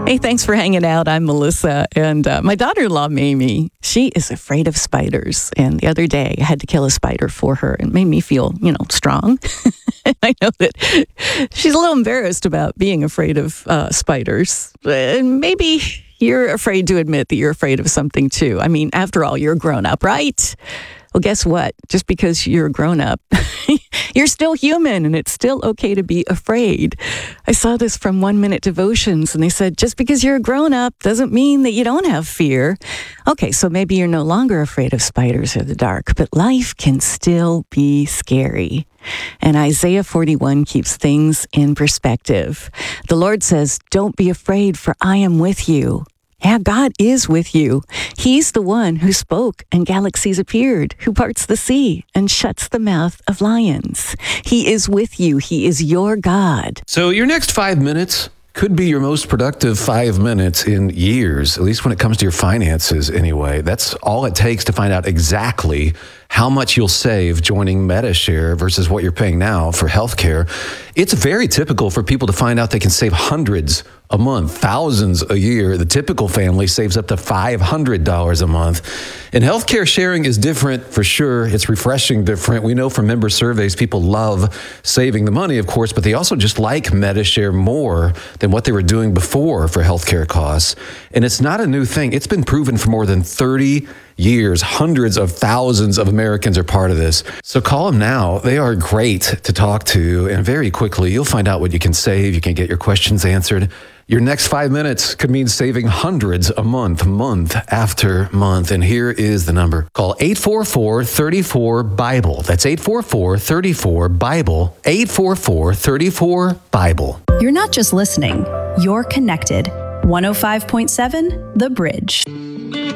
Hey, thanks for hanging out. I'm Melissa, and my daughter-in-law, Mamie, she is afraid of spiders. And the other day, I had to kill a spider for her, and it made me feel, strong. I know that she's a little embarrassed about being afraid of spiders. And maybe you're afraid to admit that you're afraid of something, too. I mean, after all, you're a grown-up, right? Well, guess what? Just because you're a grown-up, you're still human, and it's still okay to be afraid. I saw this from 1 Minute Devotions, and they said, just because you're a grown-up doesn't mean that you don't have fear. Okay, so maybe you're no longer afraid of spiders or the dark, but life can still be scary. And Isaiah 41 keeps things in perspective. The Lord says, don't be afraid, for I am with you. Yeah, God is with you. He's the one who spoke and galaxies appeared, who parts the sea and shuts the mouth of lions. He is with you. He is your God. So your next 5 minutes could be your most productive 5 minutes in years, at least when it comes to your finances anyway. That's all it takes to find out exactly how much you'll save joining Medi-Share versus what you're paying now for healthcare. It's very typical for people to find out they can save hundreds a month, thousands a year. The typical family saves up to $500 a month. And healthcare sharing is different for sure. It's refreshing different. We know from member surveys, people love saving the money, of course, but they also just like Medi-Share more than what they were doing before for healthcare costs. And it's not a new thing. It's been proven for more than 30 years. Hundreds of thousands of Americans are part of this. So call them now. They are great to talk to. And very quickly, you'll find out what you can save. You can get your questions answered. Your next 5 minutes could mean saving hundreds a month, month after month. And here is the number. Call 844-34-BIBLE. That's 844-34-BIBLE. 844-34-BIBLE. You're not just listening. You're connected. 105.7 The Bridge.